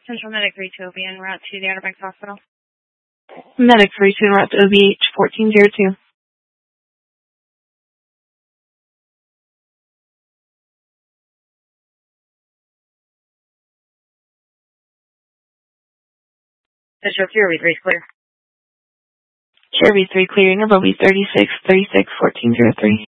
Central Medic 3 to OB en route to the Outer Banks Hospital. Medic 32 en route to OBH 1402. Central Fury 3 is clear. Cherry 3 clearing of OB 3636 1403.